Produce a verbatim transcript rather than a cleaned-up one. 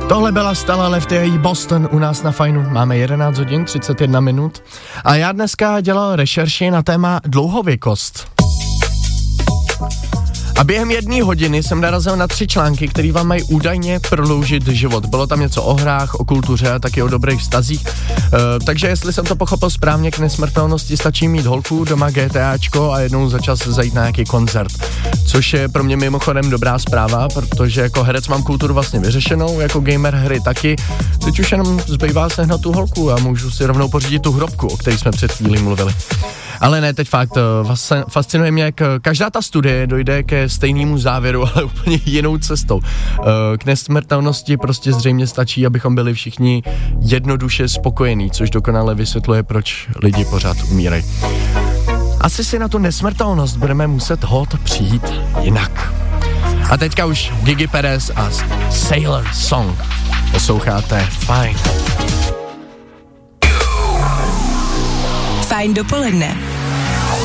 Tohle byla Stella Lefty a její Boston u nás na Fajnu. Máme jedenáct hodin třicet jedna minut a já dneska dělal rešerši na téma dlouhověkost. A během jedné hodiny jsem narazil na tři články, které vám mají údajně prodloužit život. Bylo tam něco o hrách, o kultuře a taky o dobrých vztazích. E, takže jestli jsem to pochopil správně, k nesmrtelnosti stačí mít holku, doma GTAčko a jednou za čas zajít na nějaký koncert. Což je pro mě mimochodem dobrá zpráva, protože jako herec mám kulturu vlastně vyřešenou, jako gamer hry taky. Teď už jenom zbývá sehnat tu holku a můžu si rovnou pořídit tu hrobku, o které jsme před chvílí mluvili. Ale ne, teď fakt, fascinuje mě, jak každá ta studie dojde ke stejnému závěru, ale úplně jinou cestou. K nesmrtelnosti prostě zřejmě stačí, abychom byli všichni jednoduše spokojení, což dokonale vysvětluje, proč lidi pořád umírají. Asi si na tu nesmrtelnost budeme muset hod přijít jinak. A teďka už Gigi Perez a Sailor Song. Posloucháte Fajn. Fajn dopoledne.